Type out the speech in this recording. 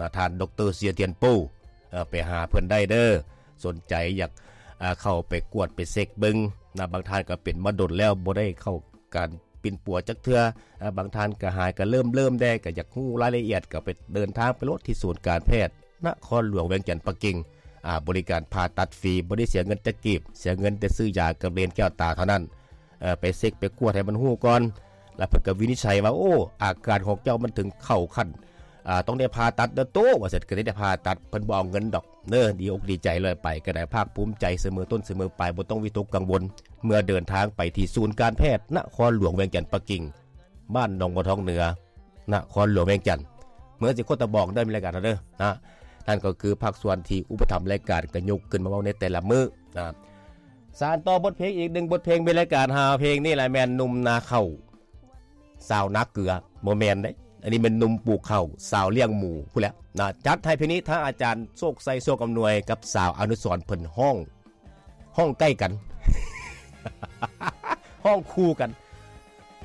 ท่านดร.เสียเทียนปูไปหาเพิ่นได้เด้อสนใจอยากเข้าไปกวดไปเซ็กเบิงบางท่านก็เป็นมาดนแล้วบ่ได้เข้าการปิ่นปัวจักเทื่อบางท่านก็หายก็เริ่มได้ก็อยากฮู้รายละเอียดก็ไปเดินทางไปรถที่ศูนย์การแพทย์นครหลวงเวียงจันทน์ปักกิ่งบริการผ่าตัดฟรีบ่ได้เสียเงินจักกีบเสียเงินแต่ซื้อยากับเลนแก้วตาเท่านั้นไปเซ็กไปกวดให้มันฮู้ก่อนแล้วเพิ่นก็วินิจฉัยว่าโอ้อาการของเจ้ามันถึงเข้าขั้นต้องได้ผ่าตัดเด้อโตว่าเสร็จก็ได้ผ่าตัดเพิ่นบ่เอาเงินดอกดีอกดีใจเลยไปก็ได้ภาคภูมิใจเสมอต้นเสมอปลายบ่ต้องวิตกกังวลเมื่อเดินทางไปที่ศูนย์การแพทย์นครหลวงเวียงจันทน์ปักกิ่งบ้านหนองบัวทองเหนือนครหลวงเวียงจันทน์เมื่อสิคนตะบอกได้มีรายการเด้อนั่นก็คือภาคส่วนที่อุปถัมภ์รายการก็ยกขึ้นมาเว้าในแต่ละมื้อสานต่อบทเพลงอีก1บทเพลงเป็นรายการ5เพลงนี่แหละแม่นหนุ่มนาข้าวสาวนาเกลือบ่แม่นเด้อันนี้เป็นหนุ่มปลูกข้าวสาวเลี้ยงหมูพูดแล้วจัดให้เพลงนี้ทั้งอาจารย์โชคไสโชคอำนวยกับสาวอนุสรณ์เพิ่นห้องใกล้กัน ห้องคู่กัน